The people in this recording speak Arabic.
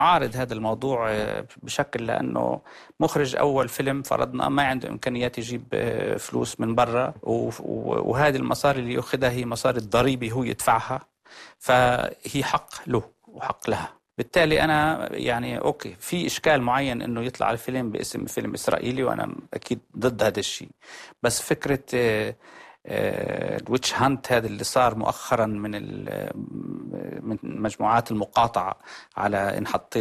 عارض هذا الموضوع بشكل، لأنه مخرج أول فيلم فرضنا ما عنده إمكانيات يجيب فلوس من برا، وهذه المصاري اللي يأخذها هي مصاري الضريبة هو يدفعها، فهي حق له وحق لها. بالتالي أنا يعني أوكي في إشكال معين إنه يطلع الفيلم باسم فيلم إسرائيلي، وأنا أكيد ضد هذا الشيء. بس فكرة الويتش هانت هذا اللي صار مؤخرا من مجموعات المقاطعة على إن حطيت